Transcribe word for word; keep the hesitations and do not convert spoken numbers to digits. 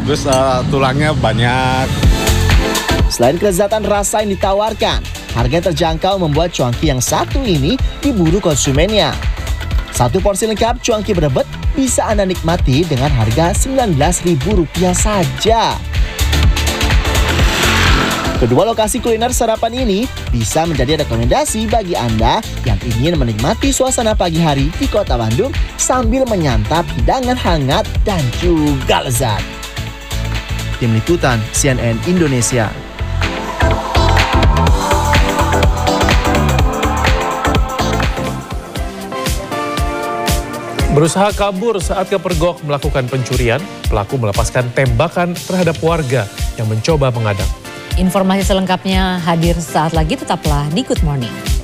terus uh, tulangnya banyak. Selain kelezatan rasa yang ditawarkan, harga yang terjangkau membuat cuanki yang satu ini diburu konsumennya. Satu porsi lengkap cuanki berebet bisa Anda nikmati dengan harga sembilan belas ribu rupiah saja. Kedua lokasi kuliner sarapan ini bisa menjadi rekomendasi bagi Anda yang ingin menikmati suasana pagi hari di Kota Bandung sambil menyantap hidangan hangat dan juga lezat. Tim Liputan C N N Indonesia. Berusaha kabur saat kepergok melakukan pencurian, pelaku melepaskan tembakan terhadap warga yang mencoba mengadang. Informasi selengkapnya hadir saat lagi, tetaplah di Good Morning.